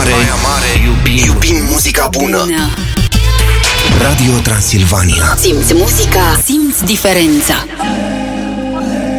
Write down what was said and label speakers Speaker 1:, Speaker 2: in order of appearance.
Speaker 1: Iubim muzica bună. Radio Transilvania.
Speaker 2: Simți muzica, simți diferența.